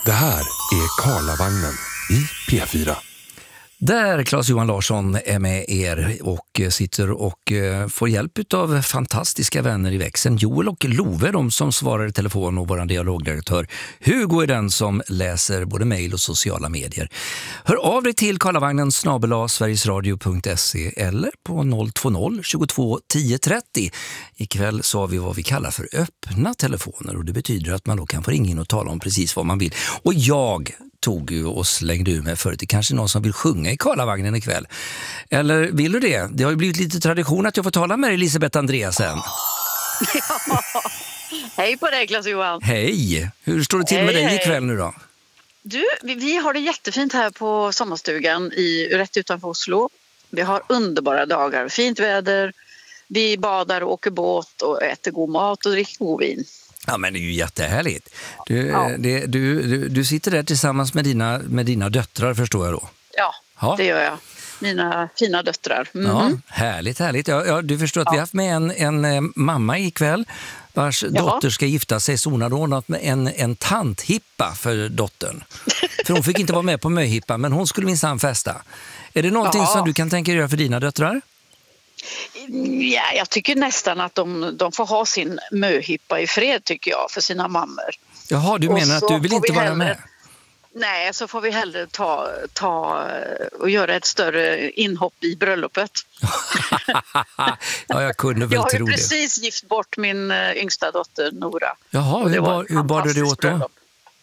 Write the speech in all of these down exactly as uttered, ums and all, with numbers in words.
Det här är Karlavagnen i P fyra. Där Claes-Johan Larsson är med er och sitter och får hjälp av fantastiska vänner i växeln. Joel och Love, de som svarar i telefon, och vår dialogdirektör Hugo är den som läser både mejl och sociala medier. Hör av dig till karlavagnen snabel-a sverigesradio punkt se eller på noll två noll tjugotvå tio trettio. Ikväll så har vi vad vi kallar för öppna telefoner, och det betyder att man då kan få ringa in och tala om precis vad man vill. Och jag tog ju och slängde ur mig förut. Det kanske är någon som vill sjunga i Karlavagnen ikväll. Eller vill du det? Det har ju blivit lite tradition att jag får tala med Elisabeth Andreasen. Ja. Hej på dig, Claes-Johan. Hej! Hur står det till hej, med dig hej. ikväll nu då? Du, vi, vi har det jättefint här på sommarstugan i, rätt utanför Oslo. Vi har underbara dagar, fint väder. Vi badar och åker båt och äter god mat och dricker god vin. Ja, men det är ju jättehärligt. Du, ja. det, du, du, du sitter där tillsammans med dina, med dina döttrar, förstår jag då? Ja, ja, det gör jag. Mina fina döttrar. Mm. Ja, härligt, härligt. Ja, ja, du förstår att ja. vi har haft med en, en, en mamma ikväll vars ja. dotter ska gifta sig, så hon har ordnat med en, en tanthippa för dottern. För hon fick inte vara med på möhippa, men hon skulle minsann festa. Är det någonting ja. som du kan tänka dig göra för dina döttrar? Ja, jag tycker nästan att de, de får ha sin möhippa i fred, tycker jag, för sina mammor. Jaha, du menar att du vill inte vara hellre, med? Nej, så får vi hellre ta, ta och göra ett större inhopp i bröllopet. Ja, jag kunde väl jag tro det. Jag har precis gift bort min yngsta dotter Nora. Jaha, hur, var, hur bar du det åt då? Bröllop.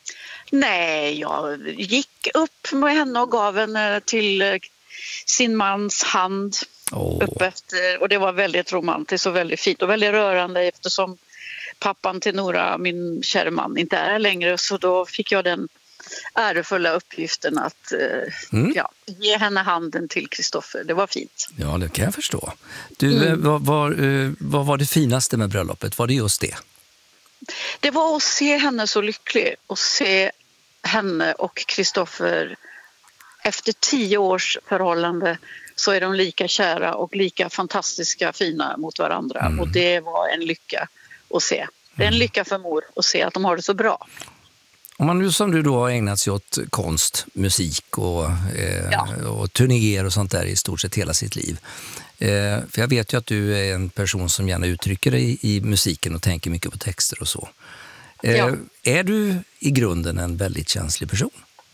Nej, jag gick upp med henne och gav henne till sin mans hand. Oh. Upp efter, och det var väldigt romantiskt och väldigt fint och väldigt rörande, eftersom pappan till Nora, min kära man, inte är längre, så då fick jag den ärefulla uppgiften att mm. ja, ge henne handen till Kristoffer. Det var fint. Ja, det kan jag förstå. Du, mm. vad, vad, vad var det finaste med bröllopet? Var det just det? Det var att se henne så lycklig och se henne och Kristoffer efter tio års förhållande, så är de lika kära och lika fantastiska fina mot varandra. Mm. Och det var en lycka att se. Det är en lycka för mor att se att de har det så bra. Om man nu som du då har ägnat sig åt konst, musik och, eh, ja. och turnéer och sånt där i stort sett hela sitt liv. Eh, för jag vet ju att du är en person som gärna uttrycker dig i musiken och tänker mycket på texter och så. Eh, ja. Är du i grunden en väldigt känslig person?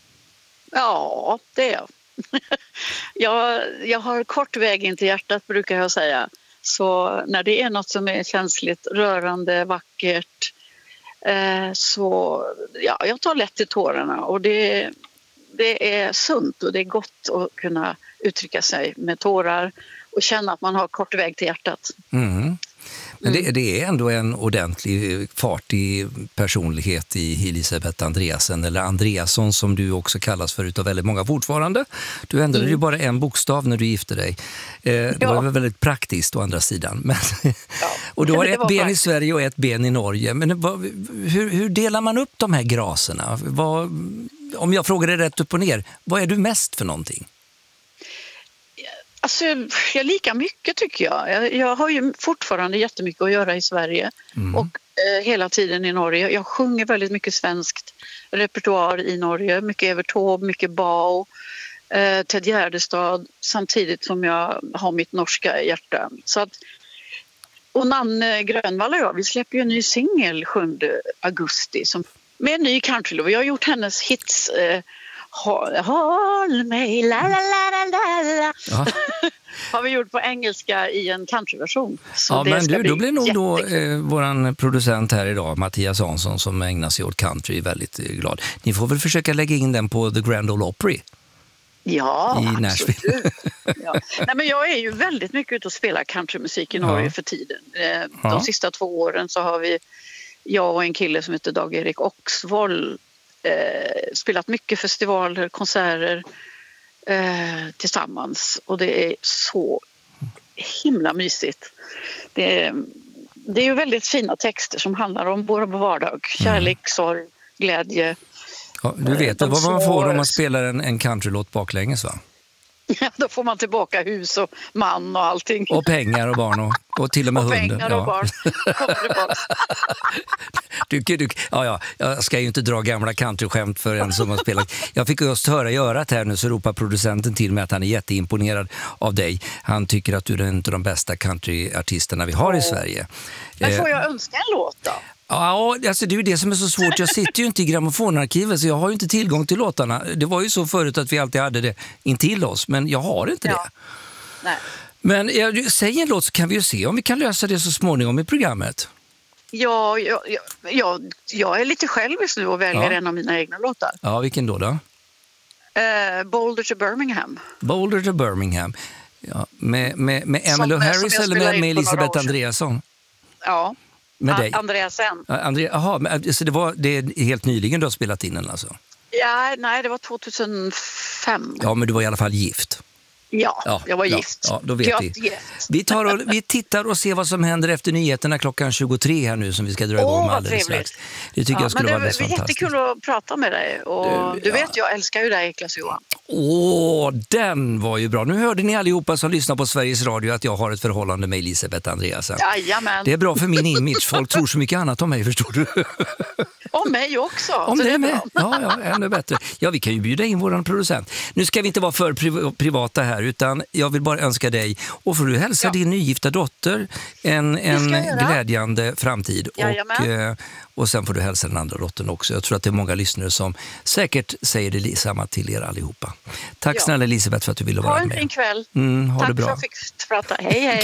Ja, det är jag. jag. Jag har kort väg in till hjärtat, brukar jag säga. Så när det är något som är känsligt, rörande, vackert, eh, så ja, jag tar lätt till tårarna. Och det, det är sunt och det är gott att kunna uttrycka sig med tårar och känna att man har kort väg till hjärtat. Mm. Men det, det är ändå en ordentlig fartig personlighet i Elisabeth Andreasen, eller Andreasson som du också kallas för utav väldigt många fortfarande. Du ändrade mm. ju bara en bokstav när du gifte dig. Eh, det ja. var väldigt praktiskt å andra sidan. Men, ja. och du har ett ben praktiskt. i Sverige och ett ben i Norge. Men vad, hur, hur delar man upp de här graserna? Vad, om jag frågar dig rätt upp och ner, vad är du mest för någonting? Alltså, jag lika mycket tycker jag. jag. Jag har ju fortfarande jättemycket att göra i Sverige mm. och eh, hela tiden i Norge. Jag sjunger väldigt mycket svenskt repertoar i Norge. Mycket Evert Taube, mycket Bao, eh, Ted Gärdestad, samtidigt som jag har mitt norska hjärta. Så att, och Nanne Grönvall och jag, vi släpper ju en ny singel sjunde augusti som, med en ny countrylåt. Jag har gjort hennes hits... Eh, Håll mig, la la la la la. Ja. Har vi gjort på engelska i en countryversion. Så ja, det men ska du, bli då blir nog då eh, våran producent här idag, Mattias Hansson, som ägnar sig åt country, väldigt glad. Ni får väl försöka lägga in den på The Grand Ole Opry. Ja, i Nashville. ja. Nej, men jag är ju väldigt mycket ute och spelar countrymusik i Norge ja. för tiden. De ja. sista två åren så har vi, jag och en kille som heter Dag-Erik Oxvold, Eh, spelat mycket festivaler, konserter eh, tillsammans, och det är så himla mysigt. Det är, det är ju väldigt fina texter som handlar om vår vardag, kärlek, mm. sorg, glädje. Ja, du vet eh, vad man får om man spelar en, en countrylåt baklänges, va? Ja, då får man tillbaka hus och man och allting. Och pengar och barn och, och till och med och hunden. pengar och Ja. barn. Kommer tillbaka. Du, du, ja, ja, jag ska ju inte dra gamla countryskämt för en som har spelat. Jag fick just höra i örat här nu, så ropar producenten till mig att han är jätteimponerad av dig. Han tycker att du är en av de bästa countryartisterna vi har i Sverige. Men får jag önska en låt då? Ja, alltså det är ju det som är så svårt. Jag sitter ju inte i grammofonarkivet, så jag har ju inte tillgång till låtarna. Det var ju så förut att vi alltid hade det intill oss, men jag har inte Ja. det. Nej. Men jag, säg en låt så kan vi ju se om vi kan lösa det så småningom i programmet. Ja, jag, jag, jag, jag är lite självisk nu och väljer Ja. en av mina egna låtar. Ja, vilken då då? Eh, Boulder to Birmingham. Boulder to Birmingham. Ja, med med, med Som- Emmylou som jag Harris eller spelade med, in med för några Elisabeth år sedan. Andreasson? Ja, Med A- dig? Andreasen. Ja, André, aha, men, så det, var, det är helt nyligen du har spelat in den alltså? Ja, nej, det var tjugohundrafem. Ja, men du var i alla fall gift. Ja, Ja, jag var ja, gift. ja, då vet jag vi. Gift. Vi, tar och, vi tittar och ser vad som händer efter nyheterna klockan tjugotre här nu, som vi ska dra igång Åh, med vad alldeles trevligt. strax. Det tycker Ja, jag skulle men vara det alldeles var fantastiskt. jättekul att prata med dig. Och Du, du, ja. vet, jag älskar ju dig, Klas-Johan. Åh, den var ju bra. Nu hörde ni allihopa som lyssnar på Sveriges Radio att jag har ett förhållande med Elisabeth Andreasen. Jajamän. Det är bra för min image. Folk tror så mycket annat om mig, förstår du. Om mig också. Om så det är är med. bra. Ja, ja, ännu bättre. Ja, vi kan ju bjuda in våran producent. Nu ska vi inte vara för priv- privata här, utan jag vill bara önska dig, och får du hälsa Ja. din nygifta dotter en, en jag göra. glädjande framtid. Och, Jajamän. eh, och sen får du hälsa den andra dottern också. Jag tror att det är många lyssnare som säkert säger det samma till er allihopa. Tack Ja. snälla Elisabeth för att du ville Ha vara en med. fin kväll. Mm, ha Tack det bra. för att jag fick prata. Hej, hej.